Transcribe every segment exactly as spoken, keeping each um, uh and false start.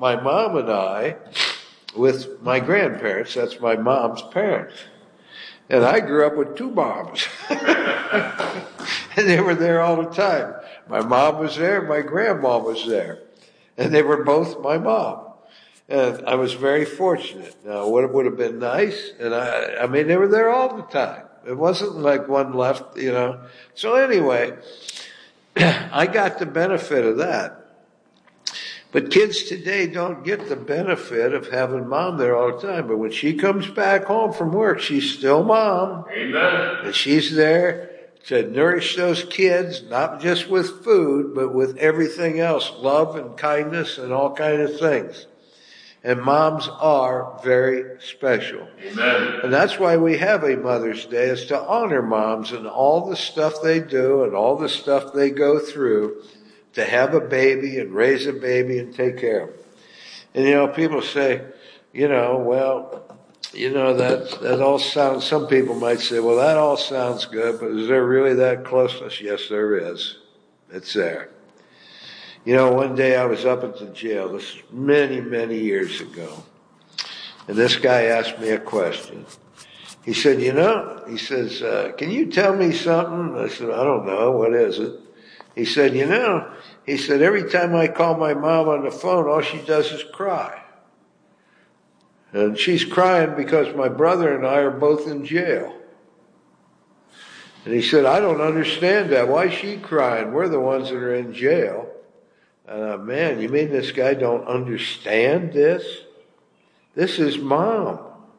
my mom and I with my grandparents. That's my mom's parents. And I grew up with two moms. And they were there all the time. My mom was there, my grandma was there. And they were both my mom. And I was very fortunate. Now, what would have been nice, and I, I mean, they were there all the time. It wasn't like one left, you know. So anyway, I got the benefit of that. But kids today don't get the benefit of having mom there all the time. But when she comes back home from work, she's still mom. Amen. And she's there to nourish those kids, not just with food, but with everything else, love and kindness and all kinds of things. And moms are very special. Amen. And that's why we have a Mother's Day, is to honor moms and all the stuff they do and all the stuff they go through to have a baby and raise a baby and take care of it. And, you know, people say, you know, well, you know, that, that all sounds, some people might say, well, that all sounds good, but is there really that closeness? Yes, there is. It's there. You know, one day I was up at the jail, this was many, many years ago, and this guy asked me a question. He said, you know, he says, uh, can you tell me something? I said, I don't know, what is it? He said, you know, he said, every time I call my mom on the phone, all she does is cry. And she's crying because my brother and I are both in jail. And he said, I don't understand that. Why is she crying? We're the ones that are in jail. Uh, man, you mean this guy don't understand this? This is mom.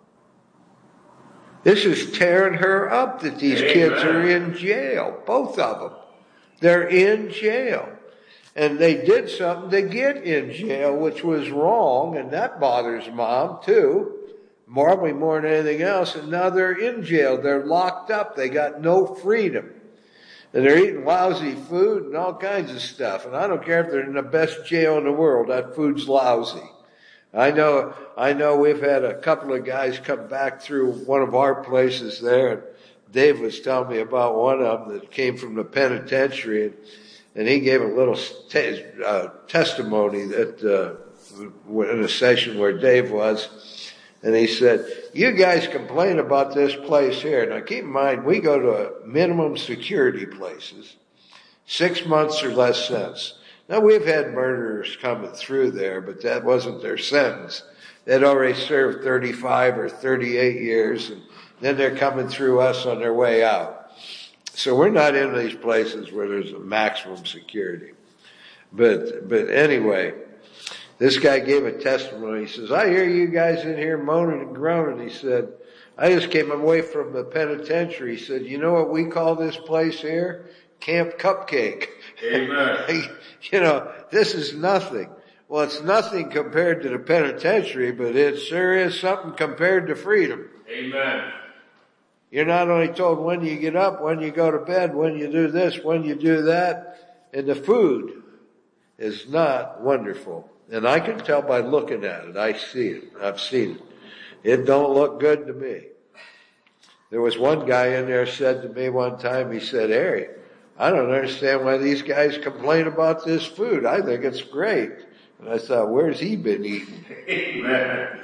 This is tearing her up that these Amen. Kids are in jail. Both of them. They're in jail. And they did something to get in jail, which was wrong, and that bothers mom too, probably more than anything else. And now they're in jail. They're locked up. They got no freedom. And they're eating lousy food and all kinds of stuff. And I don't care if they're in the best jail in the world, that food's lousy. I know, I know we've had a couple of guys come back through one of our places there, and Dave was telling me about one of them that came from the penitentiary, and, and he gave a little te- uh, testimony that, uh, in a session where Dave was. And he said, you guys complain about this place here. Now keep in mind, we go to minimum security places, six months or less sentence. Now we've had murderers coming through there, but that wasn't their sentence. They'd already served thirty-five or thirty-eight years, and then they're coming through us on their way out. So we're not in these places where there's a maximum security. But, but anyway, this guy gave a testimony. He says, I hear you guys in here moaning and groaning. He said, I just came away from the penitentiary. He said, you know what we call this place here? Camp Cupcake. Amen. You know, this is nothing. Well, it's nothing compared to the penitentiary, but it sure is something compared to freedom. Amen. You're not only told when you get up, when you go to bed, when you do this, when you do that, and the food is not wonderful. And I can tell by looking at it. I see it. I've seen it. It don't look good to me. There was one guy in there said to me one time, he said, Harry, I don't understand why these guys complain about this food. I think it's great. And I thought, where's he been eating? Amen.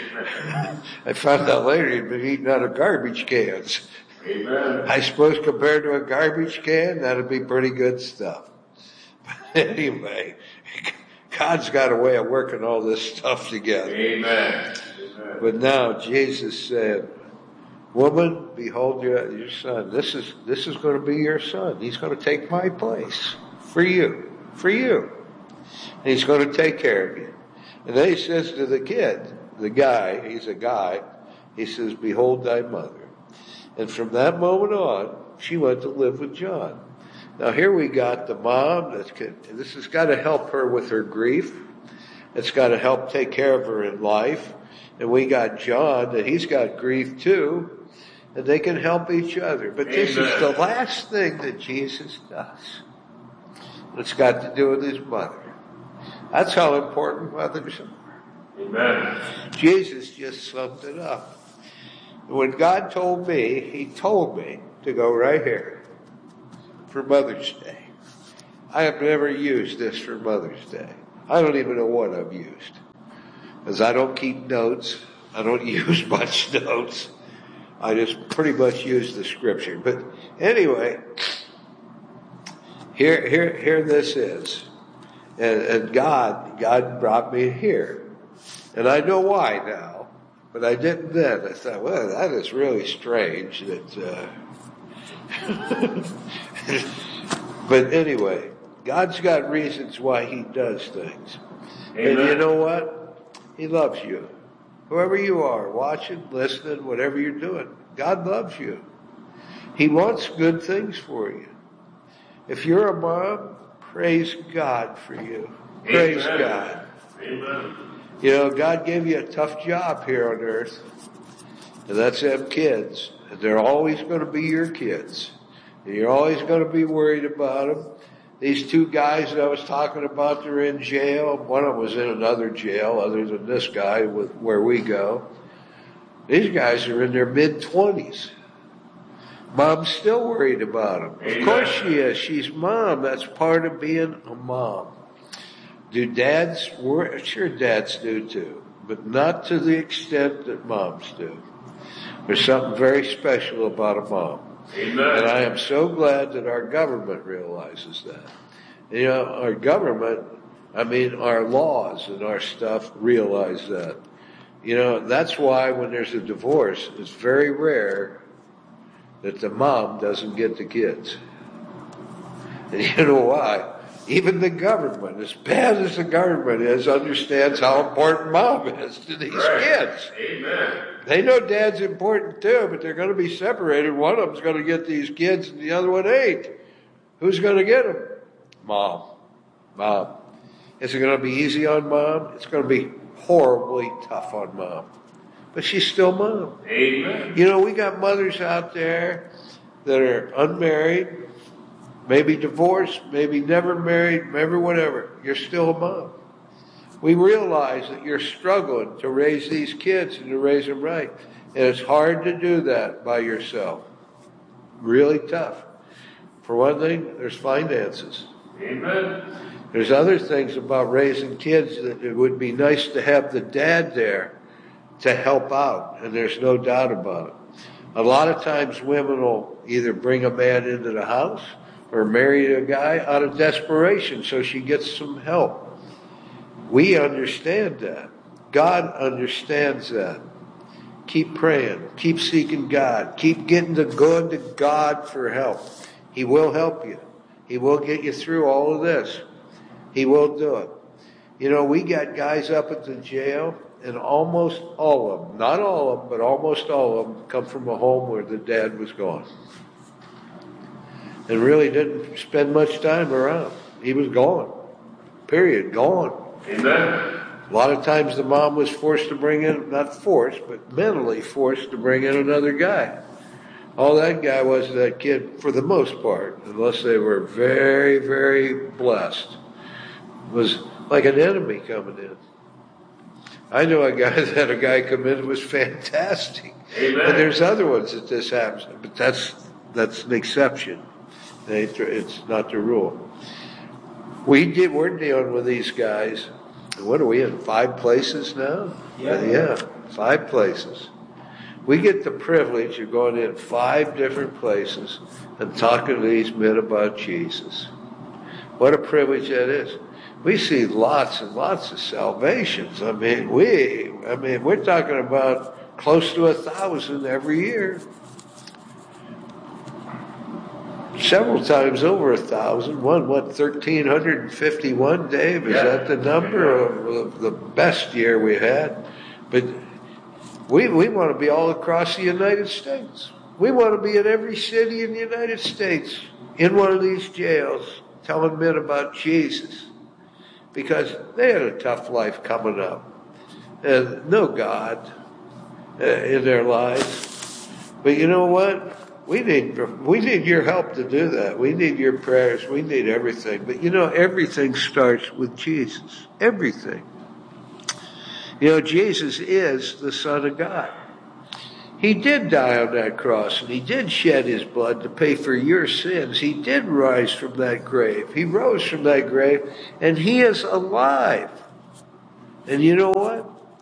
I found out later he'd been eating out of garbage cans. Amen. I suppose compared to a garbage can, that'd be pretty good stuff. But anyway, God's got a way of working all this stuff together. Amen. Amen. But now Jesus said, woman, behold your, your son. This is, this is going to be your son. He's going to take my place for you, for you. And he's going to take care of you. And then he says to the kid, the guy, he's a guy, he says, behold thy mother. And from that moment on, she went to live with John. Now here we got the mom. That's, this has got to help her with her grief. It's got to help take care of her in life. And we got John, that he's got grief too. And they can help each other. But Amen. This is the last thing that Jesus does. It's got to do with his mother. That's how important mothers are. Amen. Jesus just summed it up. When God told me, he told me to go right here for Mother's Day. I have never used this for Mother's Day. I don't even know what I've used. because I don't keep notes. I don't use much notes. I just pretty much use the scripture. But anyway, here, here, here this is. And, and God, God brought me here. And I know why now, but I didn't then. I thought, well, that is really strange that, uh, but anyway, God's got reasons why he does things. Amen. And you know what? He loves you. Whoever you are, watching, listening, whatever you're doing, God loves you. He wants good things for you. If you're a mom, praise God for you. Praise Amen. God. Amen. You know, God gave you a tough job here on earth, and that's them kids. And they're always going to be your kids. And you're always going to be worried about them. These two guys that I was talking about, they're in jail. One of them was in another jail other than this guy with where we go. These guys are in their mid-twenties. Mom's still worried about them. Amen. Of course she is. She's mom. That's part of being a mom. Do dads worry? Sure, dads do too, but not to the extent that moms do. There's something very special about a mom. Amen. And I am so glad that our government realizes that. You know, our government, I mean, our laws and our stuff realize that. You know, that's why when there's a divorce, it's very rare that the mom doesn't get the kids. And you know why? Even the government, as bad as the government is, understands how important mom is to these right. kids. Amen. They know dad's important too, but they're going to be separated. One of them's going to get these kids and the other one ain't. Who's going to get them? Mom. Mom. Is it going to be easy on mom? It's going to be horribly tough on mom. But she's still mom. Amen. You know, we got mothers out there that are unmarried, maybe divorced, maybe never married, maybe whatever. You're still a mom. We realize that you're struggling to raise these kids and to raise them right. And it's hard to do that by yourself. Really tough. For one thing, there's finances. Amen. There's other things about raising kids that it would be nice to have the dad there to help out. And there's no doubt about it. A lot of times women will either bring a man into the house or marry a guy out of desperation so she gets some help. We understand that. God understands that. Keep praying. Keep seeking God. Keep getting to going to God for help. He will help you. He will get you through all of this. He will do it. You know, we got guys up at the jail, and almost all of them, not all of them, but almost all of them come from a home where the dad was gone. And really didn't spend much time around. He was gone. Period. Gone. Amen. A lot of times the mom was forced to bring in, not forced, but mentally forced to bring in another guy. All that guy was that kid, for the most part, unless they were very, very blessed, was like an enemy coming in. I know a guy that had a guy come in who was fantastic. Amen. And there's other ones that this happens, but that's that's an exception. It's not the rule. We did, we're dealing with these guys. What are we in? Five places now? Yeah. Uh, yeah, five places. We get the privilege of going in five different places and talking to these men about Jesus. What a privilege that is. We see lots and lots of salvations. I mean, we, I mean, we're talking about close to a thousand every year. Several times over a thousand. One, what, one thousand three hundred fifty-one, Dave? Is yeah. that the number of, of the best year we had? But we we want to be all across the United States. We want to be in every city in the United States, in one of these jails, telling men about Jesus. Because they had a tough life coming up. And no God uh, in their lives. But you know what? We need we need your help to do that. We need your prayers. We need everything. But you know, everything starts with Jesus. Everything. You know, Jesus is the Son of God. He did die on that cross, and he did shed his blood to pay for your sins. He did rise from that grave. He rose from that grave, and he is alive. And you know what?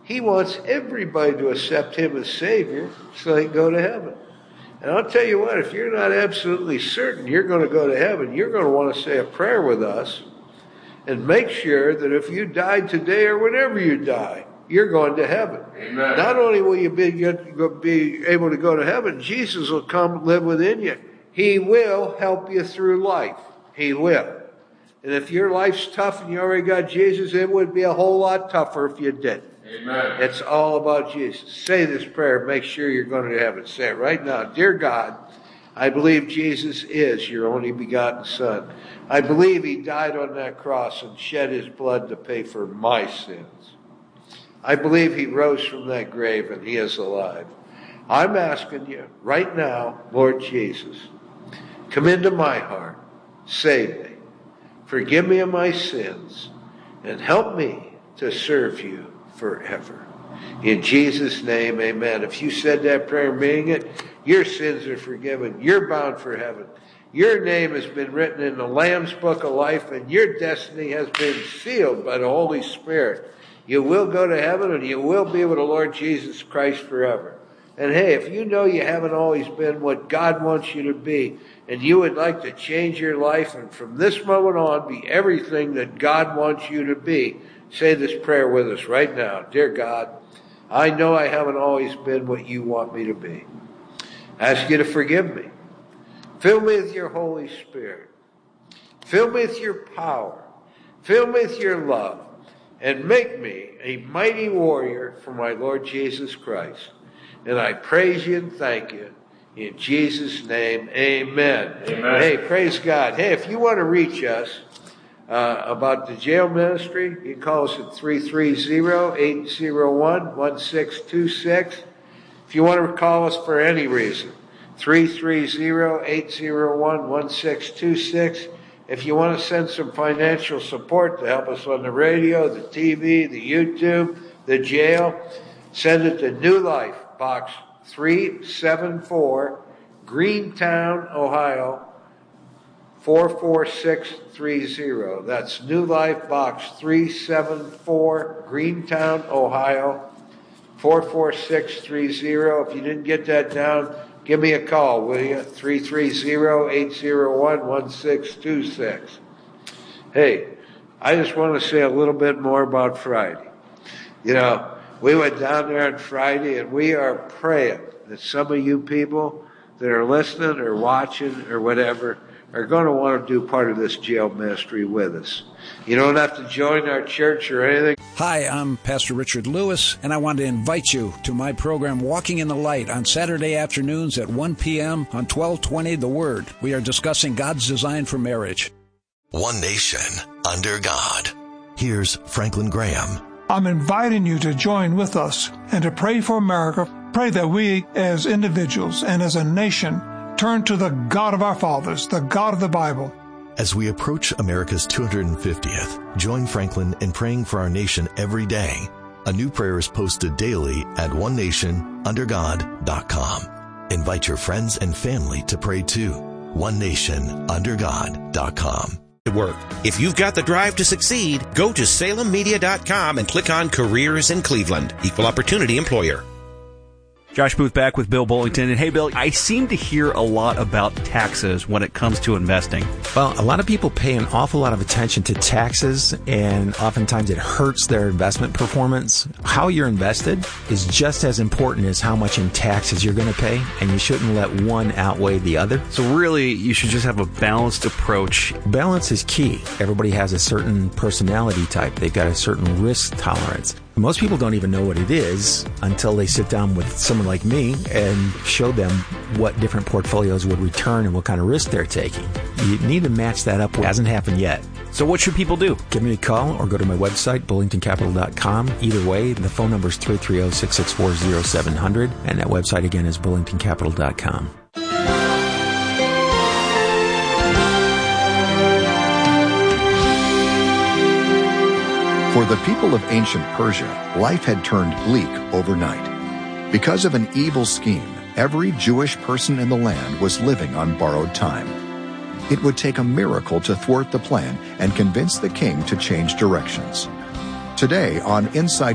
He wants everybody to accept him as Savior so they can go to heaven. And I'll tell you what, if you're not absolutely certain you're going to go to heaven, you're going to want to say a prayer with us and make sure that if you died today or whenever you die, you're going to heaven. Amen. Not only will you be, be able to go to heaven, Jesus will come live within you. He will help you through life. He will. And if your life's tough and you already got Jesus, it would be a whole lot tougher if you didn't. Amen. It's all about Jesus. Say this prayer. Make sure you're going to heaven. Say it right now. Dear God, I believe Jesus is your only begotten Son. I believe he died on that cross and shed his blood to pay for my sins. I believe he rose from that grave and he is alive. I'm asking you right now, Lord Jesus, come into my heart. Save me. Forgive me of my sins and help me to serve you forever. In Jesus' name, amen. If you said that prayer meaning it, your sins are forgiven. You're bound for heaven. Your name has been written in the Lamb's Book of Life, and your destiny has been sealed by the Holy Spirit. You will go to heaven, and you will be with the Lord Jesus Christ forever. And hey, if you know you haven't always been what God wants you to be, and you would like to change your life, and from this moment on be everything that God wants you to be, say this prayer with us right now. Dear God, I know I haven't always been what you want me to be. I ask you to forgive me. Fill me with your Holy Spirit. Fill me with your power. Fill me with your love. And make me a mighty warrior for my Lord Jesus Christ. And I praise you and thank you. In Jesus' name, amen. Amen. Hey, praise God. Hey, if you want to reach us uh, about the jail ministry, you can call us at three three zero, eight zero one, one six two six. If you want to call us for any reason, three three zero, eight zero one, one six two six. If you want to send some financial support to help us on the radio, the T V, the YouTube, the jail, send it to New Life, Box three seven four, Greentown, Ohio, four four six three zero. That's New Life, Box three seven four, Greentown, Ohio, four four six three zero. If you didn't get that down, give me a call, will you? three three zero, eight zero one, one six two six. Hey, I just want to say a little bit more about Friday. You know, we went down there on Friday, and we are praying that some of you people that are listening or watching or whatever are going to want to do part of this jail ministry with us. You don't have to join our church or anything. Hi, I'm Pastor Richard Lewis, and I want to invite you to my program, Walking in the Light, on Saturday afternoons at one p.m. on twelve twenty The Word. We are discussing God's design for marriage. One nation, under God. Here's Franklin Graham. I'm inviting you to join with us and to pray for America. Pray that we, as individuals and as a nation, turn to the God of our fathers, the God of the Bible. As we approach America's two hundred fiftieth, join Franklin in praying for our nation every day. A new prayer is posted daily at one nation under god dot com. Invite your friends and family to pray too. one nation under god dot com. Work. If you've got the drive to succeed, go to salem media dot com and click on Careers in Cleveland. Equal Opportunity Employer. Josh Booth back with Bill Bullington. And hey, Bill, I seem to hear a lot about taxes when it comes to investing. Well, a lot of people pay an awful lot of attention to taxes, and oftentimes it hurts their investment performance. How you're invested is just as important as how much in taxes you're going to pay, and you shouldn't let one outweigh the other. So really, you should just have a balanced approach. Balance is key. Everybody has a certain personality type. They've got a certain risk tolerance. Most people don't even know what it is until they sit down with someone like me and show them what different portfolios would return and what kind of risk they're taking. You need to match that up. It hasn't happened yet. So what should people do? Give me a call or go to my website, bullington capital dot com. Either way, the phone number is three three zero, six six four, zero seven zero zero, and that website again is bullington capital dot com. For the people of ancient Persia, life had turned bleak overnight. Because of an evil scheme, every Jewish person in the land was living on borrowed time. It would take a miracle to thwart the plan and convince the king to change directions. Today on Insight